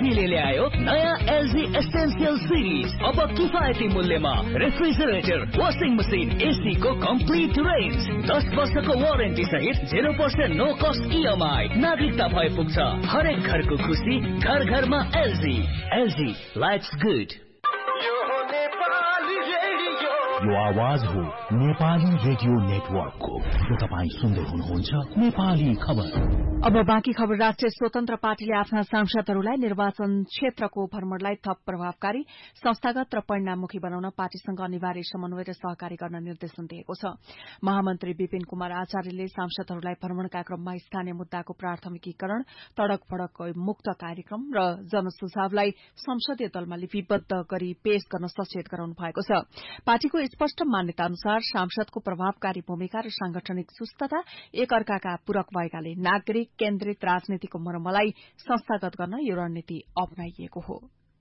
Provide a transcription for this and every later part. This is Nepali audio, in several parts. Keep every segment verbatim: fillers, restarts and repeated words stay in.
एलजीले ल्यायो नयाँ एलजी एसेन्शियल सिरिज। अब किफायती मूल्यमा रेफ्रिजरेटर, वाशिङ मसिन, एसी को कम्प्लिट रेन्ज, दस वर्षको वारेन्टी सहित zero percent no cost EMI. नागरिकता भए पुग्छ हरेक घरको खुसी, घर घरमा एलजी। LG lives good. यो आवाज हो नेपाली रेडियो नेटवर्कको। यो तपाईँ सुन्दै हुनुहुन्छ नेपाली खबर। अब बाँकी खबर। राष्ट्रिय स्वतन्त्र पार्टीले आफ्ना सांसदहरूलाई निर्वाचन क्षेत्रको भ्रमणलाई थप प्रभावकारी, संस्थागत र परिणाममुखी बनाउन पार्टीसँग अनिवार्य समन्वय र सहकारी गर्न निर्देशन दिएको छ। महामन्त्री विपिन कुमार आचार्यले सांसदहरूलाई भ्रमणका क्रममा स्थानीय मुद्दाको प्राथमिकीकरण, तडक भडक मुक्त कार्यक्रम र जनसुझावलाई संसदीय दलमा लिपिबद्ध गरी पेश गर्न सचेत गराउनु भएको छ। पार्टीको स्पष्ट मान्यता अनुसार सांसदको प्रभावकारी भूमिका र सांगठनिक सुस्तता एक अर्काका पूरक भएकाले नागरिक केन्द्रित राजनीतिको मर्मलाई संस्थागत गर्न यो रणनीति अपनाइएको हो।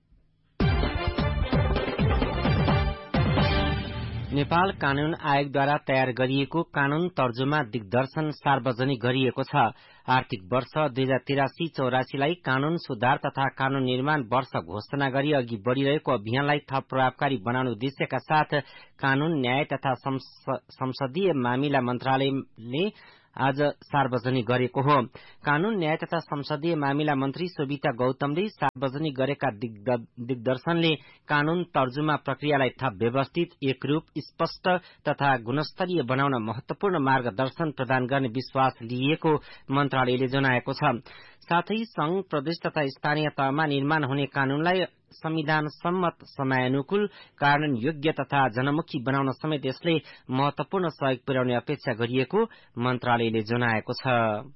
नेपाल कानून आयोगद्वारा तयार गरिएको कानून तर्जुमा दिग्दर्शन सार्वजनिक गरिएको छ। आर्थिक वर्ष दुई हजार तिरासी चौरासीलाई कानून सुधार तथा कानून निर्माण वर्ष घोषणा गरी अघि बढ़िरहेको अभियानलाई थप प्रभावकारी बनाउने उद्देश्यका साथ कानून, न्याय तथा संसदीय मामिला मन्त्रालयले आज सार्वजनिक गरेको हो। कानून, न्याय तथा संसदीय मामिला मन्त्री सोभिता गौतमले सार्वजनिक गरेका दिग्दर्शनले कानून तर्जुमा प्रक्रियालाई थप व्यवस्थित, एकरूप, स्पष्ट तथा गुणस्तरीय बनाउन महत्वपूर्ण मार्गदर्शन प्रदान गर्ने विश्वास लिएको मन्त्रालयले जनाएको छ। साथै संघ, प्रदेश तथा स्थानीय तहमा निर्माण हुने कानूनलाई संविधान सम्मत, समयानुकूल, कार्यान्वयन योग्य तथा जनमुखी बनाउन समेत यसले महत्वपूर्ण सहयोग पुर्याउने अपेक्षा गरिएको मन्त्रालयले जनाएको छ।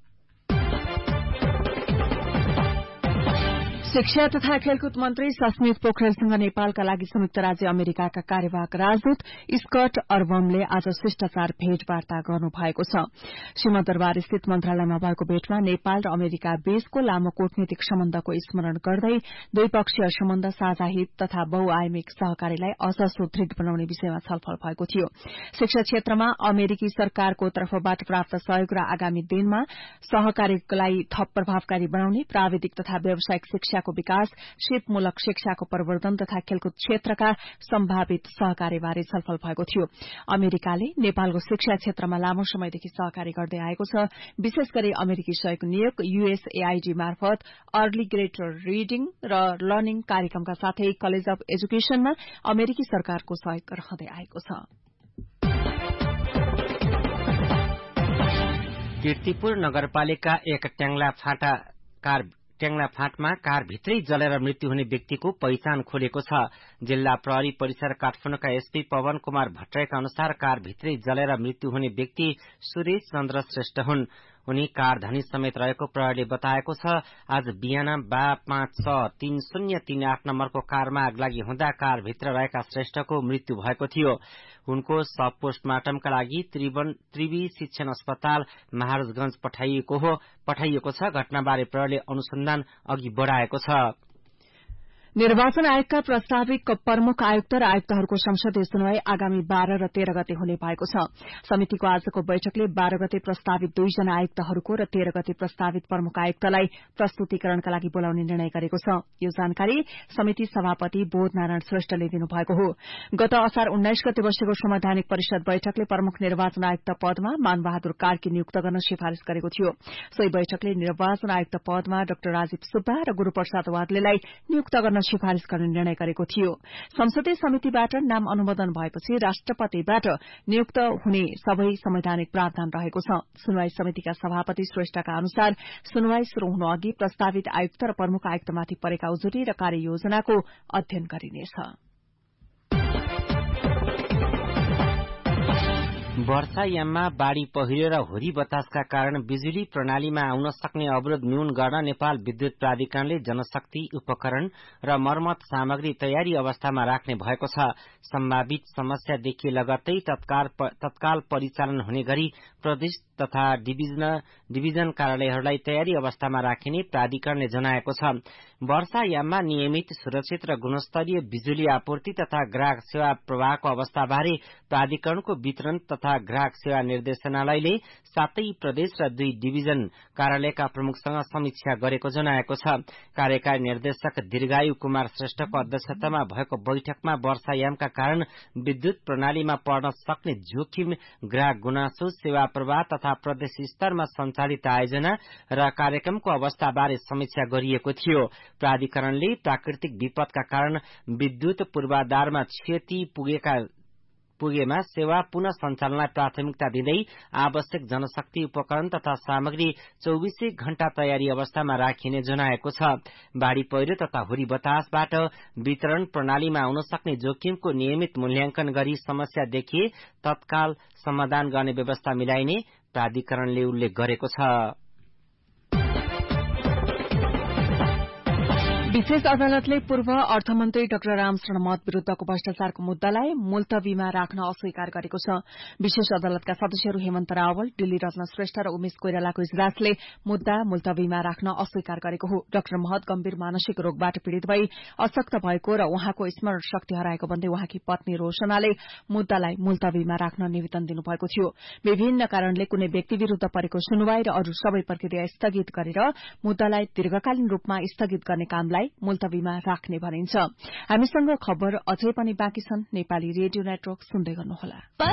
शिक्षा तथा खेलकुद मन्त्री सस्मित पोखरेलसँग नेपालका लागि संयुक्त राज्य अमेरिकाका कार्यवाहक राजदूत स्कट अर्बमले आज शिष्टाचार भेटवार्ता गर्नु भएको छ। सिंहदरबार स्थित मन्त्रालयमा भएको भेटमा नेपाल र अमेरिका बीचको लामो कूटनीतिक सम्बन्धको स्मरण गर्दै द्विपक्षीय सम्बन्ध, साझा हित तथा बहुआयामिक सहकारीलाई अझ सुदृढ़ बनाउने विषयमा छलफल भएको थियो। शिक्षा क्षेत्रमा अमेरिकी सरकारको तर्फबाट प्राप्त सहयोग र आगामी दिनमा सहकारीलाई थप प्रभावकारी बनाउने, प्राविधिक तथा व्यावसायिक शिक्षा को विकास, सिपमूलक शिक्षाको प्रवर्धन तथा खेलकुद क्षेत्रका सम्भावित सहकारीबारे छलफल भएको थियो। अमेरिकाले नेपालको शिक्षा क्षेत्रमा लामो समयदेखि सहकारी गर्दै आएको छ। विशेष गरी अमेरिकी सहयोग नियोग यूएसएआईडी मार्फत अर्ली ग्रेड रिडिङ र लर्निङ कार्यक्रमका साथै कलेज अफ एजुकेशनमा अमेरिकी सरकारको सहयोग रहँदै आएको छ। कीर्तिपुर नगरपालिका एक ट्याङ्ला फाटा कार ट्याङ्ला फाँटमा कारभित्रै जलेर मृत्यु हुने व्यक्तिको पहिचान खोलेको छ। जिल्ला प्रहरी परिसर काठमाडौँका एसपी पवन कुमार भट्टराईका अनुसार कारभित्रै जलेर मृत्यु हुने व्यक्ति सुरेश चन्द्र श्रेष्ठ हुन्। उनी कार धनी समेत रहेको प्रहरीले बताएको छ। आज बिहान बा पाँच छ तीन शून्य तीन आठ नम्बरको कारमा आगलागी हुँदा कारभित्र रहेका श्रेष्ठको मृत्यु भएको थियो। उनको शव पोस्टमार्टमका लागि त्रिवी शिक्षण अस्पताल महाराजगंज पठाइएको हो पठाइएको छ। घटनाबारे प्रहरीले अनुसन्धान अघि बढ़ाएको छ। निर्वाचन आयोगका प्रस्तावित प्रमुख आयुक्त र आयुक्तहरूको संसदीय सुनवाई आगामी बाह्र र तेह्र गते हुने भएको छ। समितिको आजको बैठकले बाह्र गते प्रस्तावित दुईजना आयुक्तहरूको र तेह्र गते प्रस्तावित प्रमुख आयुक्तलाई प्रस्तुतिकरणका लागि बोलाउने निर्णय गरेको छ। यो जानकारी समिति सभापति बोध नारायण श्रेष्ठले दिनुभएको हो। गत असार उन्नाइस गते बसेको संवैधानिक परिषद बैठकले प्रमुख निर्वाचन आयुक्त पदमा मानबहादुर कार्की नियुक्त गर्न सिफारिश गरेको थियो। सोही बैठकले निर्वाचन आयुक्त पदमा डाक्टर राजीव सुब्बा र गुरूप्रसाद वाग्लेलाई नियुक्त गर्न सिफारिश गर्ने निर्णय गरेको थियो। संसदीय समितिबाट नाम अनुमोदन भएपछि राष्ट्रपतिबाट नियुक्त हुने सबै संवैधानिक प्रावधान रहेको छ। सुनवाई समितिका सभापति श्रेष्ठका अनुसार सुनवाई शुरू हुनु अघि प्रस्तावित आयुक्त र प्रमुख आयुक्तमाथि परेका उजुरी र कार्ययोजनाको अध्ययन गरिनेछ। वर्षायाममा बाढ़ी पहिरो र होरी बतासका कारण बिजुली प्रणालीमा आउन सक्ने अवरोध न्यून गर्न नेपाल विद्युत प्राधिकरणले जनशक्ति उपकरण र मर्मत सामग्री तयारी अवस्थामा राख्ने भएको छ। सम्भावित समस्या देखिए लगत्तै तत्काल तत्काल परिचालन हुने गरी प्रदेश तथा डिभिजन डिभिजन कार्यालयहरूलाई तयारी अवस्थामा राखिने प्राधिकरणले जनाएको छ। वर्षायाममा नियमित, सुरक्षित र गुणस्तरीय बिजुली आपूर्ति तथा ग्राहक सेवा प्रवाहको अवस्थाबारे प्राधिकरणको वितरण तथा ग्राहक सेवा निर्देशनालयले सातै प्रदेश र दुई डिभिजन कार्यालयका प्रमुखसँग समीक्षा गरेको जनाएको छ। कार्यकारी निर्देशक दीर्घायु कुमार श्रेष्ठको अध्यक्षतामा भएको बैठकमा वर्षायामका कारण विद्युत प्रणालीमा पर्न सक्ने जोखिम, ग्राहक गुनासो, सेवा प्रवाह तथा प्रदेश स्तरमा सञ्चालित आयोजना र कार्यक्रमको अवस्थाबारे समीक्षा गरिएको थियो। प्राधिकरणले प्राकृतिक विपदका कारण विद्युत पूर्वाधारमा क्षति पुगेका पुगेमा सेवा पुनः सञ्चालनलाई प्राथमिकता दिँदै आवश्यक जनशक्ति, उपकरण तथा सामग्री चौबीसै घण्टा तयारी अवस्थामा राखिने जनाएको छ। बाढ़ी पहिरो तथा हुरी बतासबाट वितरण प्रणालीमा आउन सक्ने जोखिमको नियमित मूल्याङ्कन गरी समस्या देखिए तत्काल समाधान गर्ने व्यवस्था मिलाइने प्राधिकरणले उल्लेख गरेको छ। विशेष अदालतले पूर्व अर्थमन्त्री डाक्टर रामशरण महत विरूद्धको भ्रष्टाचारको मुद्दालाई मुल्तवीमा राख्न अस्वीकार गरेको छ। विशेष अदालतका सदस्यहरू हेमन्त रावल, दिल्ली रत्न श्रेष्ठ र उमेश कोइरालाको इजलासले मुद्दा मुल्तवीमा राख्न अस्वीकार गरेको हो। डाक्टर महत गम्भीर मानसिक रोगबाट पीड़ित भई अशक्त भएको र उहाँको स्मरण शक्ति हराएको भन्दै उहाँकी पत्नी रोशनाले मुद्दालाई मुल्तवीमा राख्न निवेदन दिनुभएको थियो। विभिन्न कारणले कुनै व्यक्ति विरूद्ध परेको सुनवाई र अरू सबै प्रक्रिया स्थगित गरेर मुद्दालाई दीर्घकालीन रूपमा स्थगित गर्ने कामलाई मुल्तवीमा राख्ने भनिन्छ। हामीसँग खबर अझै पनि बाँकी छन्। नेपाली रेडियो नेटवर्क सुन्दै गर्नुहोला।